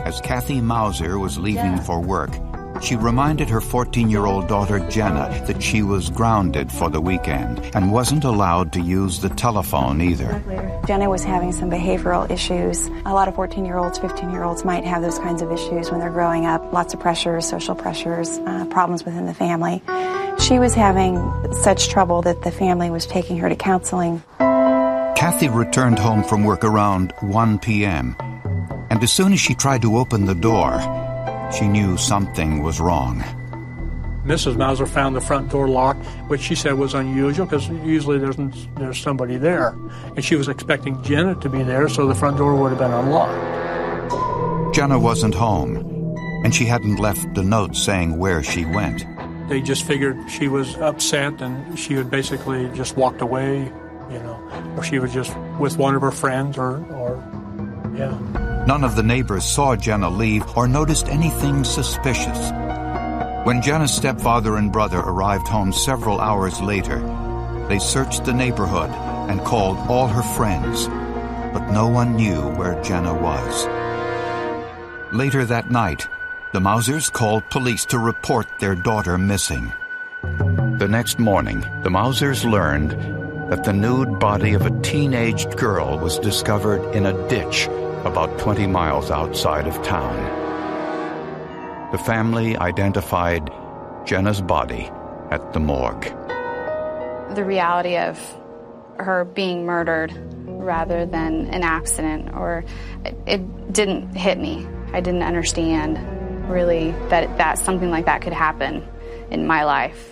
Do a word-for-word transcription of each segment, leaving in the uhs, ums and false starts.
As Kathy Mauser was leaving for work, she reminded her fourteen-year-old daughter Jenna that she was grounded for the weekend and wasn't allowed to use the telephone either. Jenna was having some behavioral issues. A lot of fourteen-year-olds, fifteen-year-olds might have those kinds of issues when they're growing up. Lots of pressures, social pressures, uh, problems within the family. She was having such trouble that the family was taking her to counseling. Kathy returned home from work around one p.m., and as soon as she tried to open the door, she knew something was wrong. Missus Mauser found the front door locked, which she said was unusual because usually there's, there's somebody there. And she was expecting Jenna to be there, so the front door would have been unlocked. Jenna wasn't home, and she hadn't left a note saying where she went. They just figured she was upset and she had basically just walked away, you know, or she was just with one of her friends or, or yeah. None of the neighbors saw Jenna leave or noticed anything suspicious. When Jenna's stepfather and brother arrived home several hours later, they searched the neighborhood and called all her friends, but no one knew where Jenna was. Later that night, the Mausers called police to report their daughter missing. The next morning, the Mausers learned that the nude body of a teenaged girl was discovered in a ditch about twenty miles outside of town. The family identified Jenna's body at the morgue. The reality of her being murdered rather than an accident, or it, it didn't hit me. I didn't understand really that that something like that could happen in my life.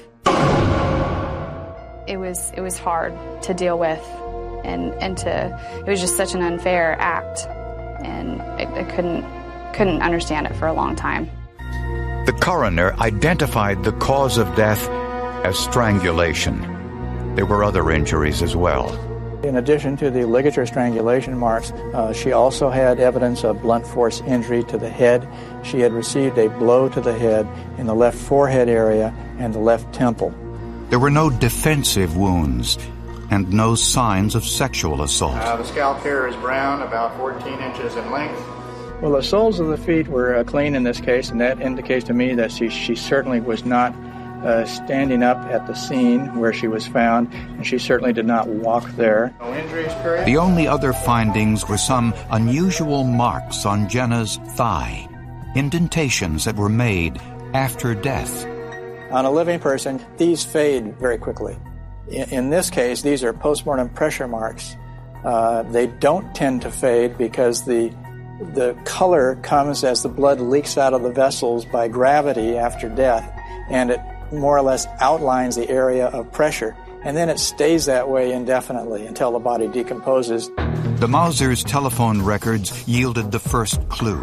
It was it was hard to deal with, and and to it was just such an unfair act. And I, I couldn't couldn't understand it for a long time. The coroner identified the cause of death as strangulation. There were other injuries as well. In addition to the ligature strangulation marks, uh, she also had evidence of blunt force injury to the head. She had received a blow to the head in the left forehead area and the left temple. There were no defensive wounds and no signs of sexual assault. Uh, the scalp hair is brown, about fourteen inches in length. Well, the soles of the feet were uh, clean in this case, and that indicates to me that she, she certainly was not uh, standing up at the scene where she was found, and she certainly did not walk there. No injuries, period. The only other findings were some unusual marks on Jenna's thigh, indentations that were made after death. On a living person, these fade very quickly. In this case, these are postmortem pressure marks. Uh, they don't tend to fade because the the color comes as the blood leaks out of the vessels by gravity after death, and it more or less outlines the area of pressure, and then it stays that way indefinitely until the body decomposes. The Mausers' telephone records yielded the first clue.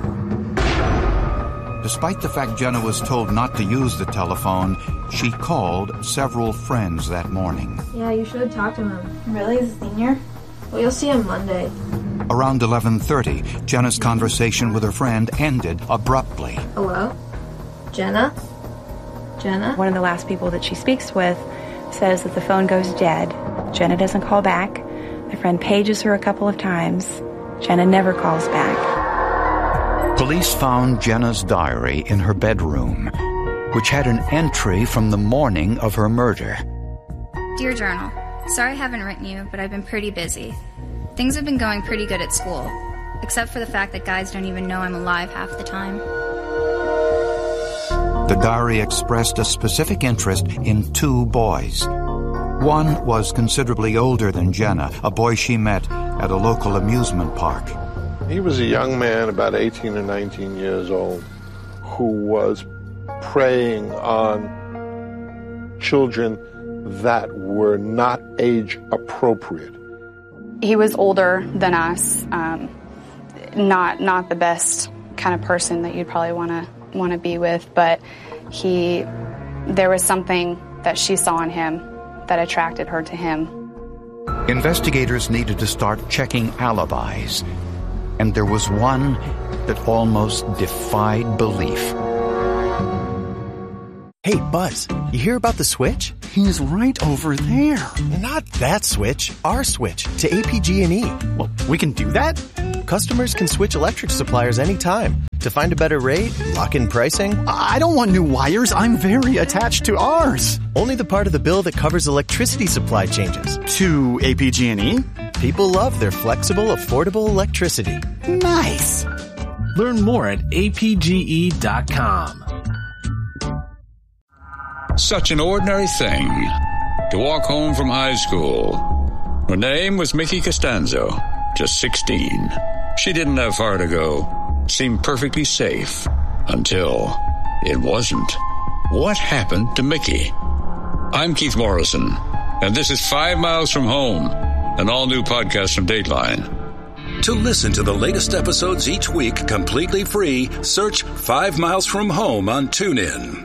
Despite the fact Jenna was told not to use the telephone, she called several friends that morning. Yeah, you should talk to him. Really? He's a senior? Well, you'll see him Monday. Around eleven thirty, Jenna's conversation with her friend ended abruptly. Hello? Jenna? Jenna? One of the last people that she speaks with says that the phone goes dead. Jenna doesn't call back. The friend pages her a couple of times. Jenna never calls back. Police found Jenna's diary in her bedroom, which had an entry from the morning of her murder. Dear Journal, sorry I haven't written you, but I've been pretty busy. Things have been going pretty good at school, except for the fact that guys don't even know I'm alive half the time. The diary expressed a specific interest in two boys. One was considerably older than Jenna, a boy she met at a local amusement park. He was a young man, about eighteen or nineteen years old, who was preying on children that were not age appropriate. He was older than us, um, not not the best kind of person that you'd probably want to want to be with, but he, there was something that she saw in him that attracted her to him. Investigators needed to start checking alibis, and there was one that almost defied belief. Hey, Buzz, you hear about the switch? He's right over there. Not that switch, our switch to A P G and E. Well, we can do that? customers can switch electric suppliers anytime to find a better rate, lock in pricing. I don't want new wires. I'm very attached to ours. Only the part of the bill that covers electricity supply changes. To A P G and E? People love their flexible, affordable electricity. Nice. Learn more at A P G E dot com. Such an ordinary thing to walk home from high school. Her name was Mickey Costanzo, just sixteen. She didn't have far to go. Seemed perfectly safe until it wasn't. What happened to Mickey? I'm Keith Morrison, and this is Five Miles from Home, an all-new podcast from Dateline. To listen to the latest episodes each week completely free, search Five Miles from Home on TuneIn.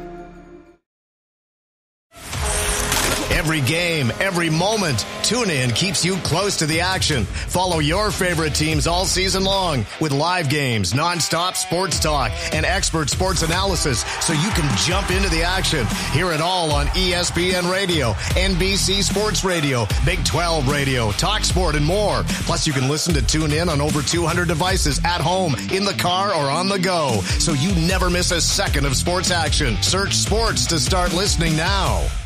Every game, every moment, TuneIn keeps you close to the action. Follow your favorite teams all season long with live games, nonstop sports talk, and expert sports analysis so you can jump into the action. Hear it all on E S P N Radio, N B C Sports Radio, Big twelve Radio, TalkSport, and more. Plus, you can listen to TuneIn on over two hundred devices at home, in the car, or on the go, so you never miss a second of sports action. Search sports to start listening now.